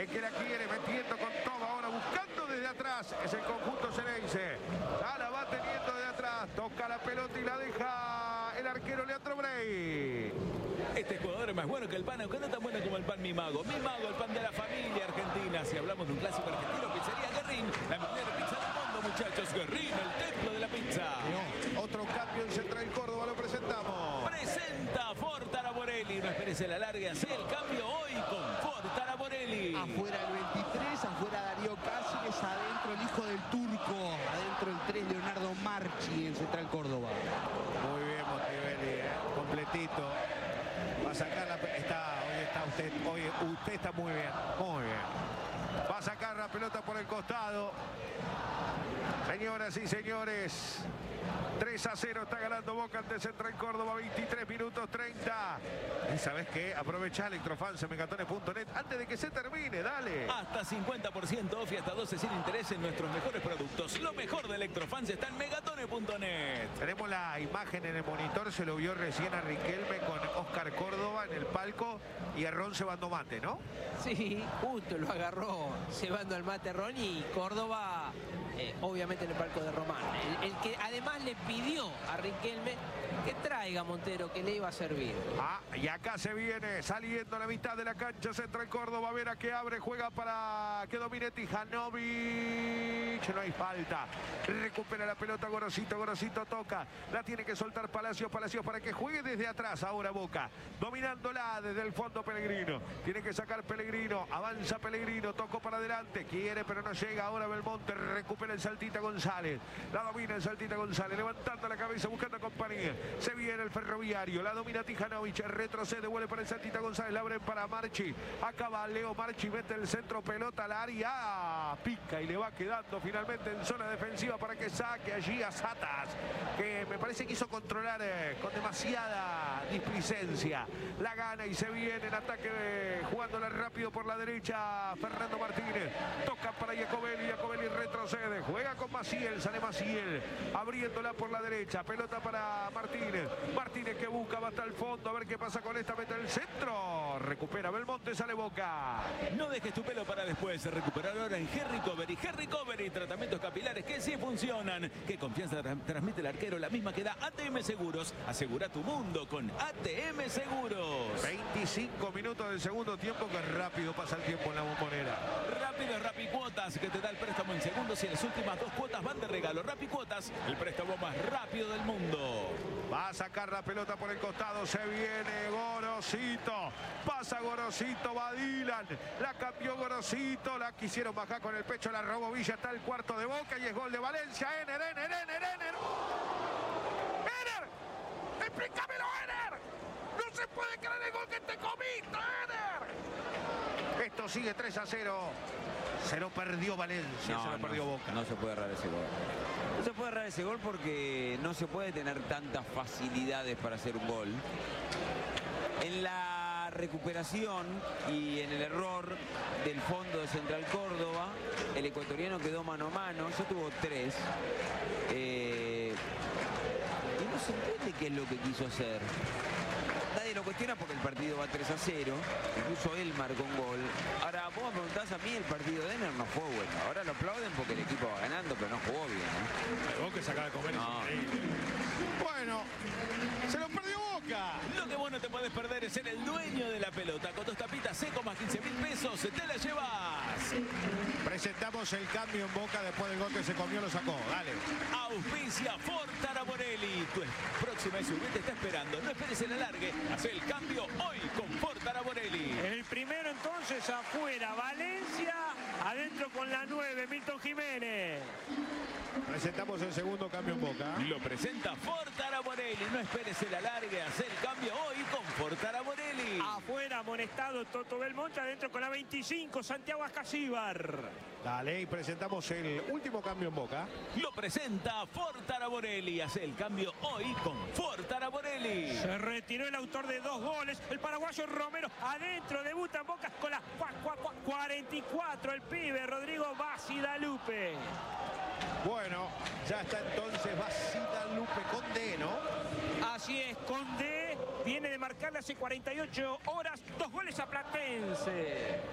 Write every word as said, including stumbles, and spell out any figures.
El que la quiere metiendo con todo ahora, buscando desde atrás. Es el conjunto Xeneize. Ya la va teniendo desde atrás. Toca la pelota y la deja el arquero Leandro Bray. Este jugador es más bueno que el pan, aunque no tan bueno como el pan Mi Mago. Mi Mago, el pan de la familia argentina. Si hablamos de un clásico argentino, pizzería Guerrín. La mejor pizza del mundo, muchachos. Guerrín, el templo de la pizza. No, otro cambio en Central Córdoba, lo presentamos. Presenta Ford Taraborelli. No esperes el alargue, hace el cambio hoy con Ford Taraborelli. Afuera el veintitrés, afuera Darío Cáceres, adentro el hijo del turco, adentro el tres Leonardo Marchi en Central Córdoba. Muy bien, Montebelli, ¿eh? Completito. Va a sacar la está, hoy está usted, hoy usted está muy bien, muy bien. Va a sacar la pelota por el costado. Señoras y señores, tres a cero está ganando Boca ante Central Córdoba, veintitrés minutos treinta. ¿Y sabes qué? Aprovecha Electrofans en megatones punto net antes de que se termine, dale. Hasta cincuenta por ciento off y hasta doce sin interés en nuestros mejores productos. Lo mejor de Electrofans está en megatones punto net. Tenemos la imagen en el monitor, se lo vio recién a Riquelme con Oscar Córdoba en el palco y a Ron cebando mate, ¿no? Sí, justo lo agarró cebando el mate Ron y Córdoba, eh, obviamente en el palco de Román. El, el que además le pidió a Riquelme que traiga a Montero, que le iba a servir. Ah, y acá se viene saliendo a la mitad de la cancha Central Córdoba. Vera que abre, juega para que domine Tijanovic. No hay falta. Recupera la pelota Gorosito. Gorosito toca. La tiene que soltar Palacios. Palacios para que juegue desde atrás. Ahora Boca. Dominándola desde el fondo Pellegrino. Tiene que sacar Pellegrino. Avanza Pellegrino. Tocó para adelante. Quiere pero no llega. Ahora Belmonte. Recupera el Saltita González. La domina el Saltita González. Levantando la cabeza buscando compañía. Se viene el Ferroviario. La domina Tijanovic. Retrocede. Vuelve para el Saltita González. La abren para Marchi. Acaba Leo Marchi. Mete el centro. Pelota al área. Pica y le va quedando finalmente en zona defensiva para que saque allí a Satas, que me parece que quiso controlar eh, con demasiada displicencia. La gana y se viene en ataque de, jugándola rápido por la derecha Fernando Martínez. Toca para Jacobelli. Jacobelli retrocede. Juega con Maciel. Sale Maciel. Abriéndola por la derecha. Pelota para Martínez. Martínez que busca. Va hasta el fondo. A ver qué pasa con esta. Mete el centro. Recupera Belmonte. Sale Boca. No dejes tu pelo para después. Recuperar ahora en Hair Recovery. Hair Recovery. Tratamientos capilares que sí funcionan. ¿Qué confianza tra transmite el arquero? La misma que da A T M Seguros. Asegura tu mundo con A T M Seguros. veinticinco minutos del segundo tiempo. Que rápido pasa el tiempo en la Bombonera. Rápido Rapicuotas, que te da el préstamo en segundos y las últimas dos cuotas van de regalo. Rapicuotas, el préstamo más rápido del mundo. Va a sacar la pelota por el costado. Se viene Gorosito. Pasa Gorosito. Va Dylan. La cambió Gorosito. La quisieron bajar con el pecho. La robó Villa. Está el cuarto de Boca y es gol de Valencia. Ener, Ener, Ener, Ener. ¡Ener! ¡Explícamelo, Ener! ¡No se puede creer el gol que te comiste, Ener! Esto sigue tres a cero. Se lo perdió Valencia. No, se lo no, perdió Boca. No se puede errar ese gol. No se puede errar ese gol porque no se puede tener tantas facilidades para hacer un gol. En la recuperación y en el error del fondo de Central Córdoba, el ecuatoriano quedó mano a mano, ya tuvo tres. Eh, y no se entiende qué es lo que quiso hacer. Nadie lo cuestiona porque el partido va tres a cero. Incluso él marcó un gol. Ahora, vos me preguntás a mí, el partido de Ener no fue bueno. Ahora lo aplauden porque el equipo va ganando, pero no jugó bien, ¿eh? El gol que se acaba de comer No. es increíble. Bueno, se lo perdió Boca. Lo que vos no te podés perder es ser el dueño de la pelota. Con dos tapitas seco más quince mil pesos, te la llevas. Presentamos el cambio en Boca después del gol que se comió, lo sacó. Dale. Auspicia Ford Taraborelli. Tu próxima S U V te está esperando. No esperes el alargue. Haz el cambio hoy con Ford Taraborelli. El primero entonces afuera, Valencia, adentro con la nueve, Milton Jiménez. Presentamos el segundo cambio en Boca. Lo presenta Ford Taraborelli. No esperes el alargue. Haz el cambio hoy con Ford Taraborelli. Afuera, amonestado Toto Belmonte, adentro con la veinticinco, Santiago Ascasíbar. Dale, y presentamos el último cambio en Boca. Lo presenta Ford Taraborelli. Haz el cambio hoy con Ford Taraborelli. Se retiró el autor de dos goles, el paraguayo Romero, adentro, debuta en Boca con la cuarenta y cuatro, el pibe Rodrigo Basidalupe. Bueno, ya está entonces Basidalupe con D, ¿no? Así es, Condé viene de marcarle hace cuarenta y ocho horas dos goles a Platense.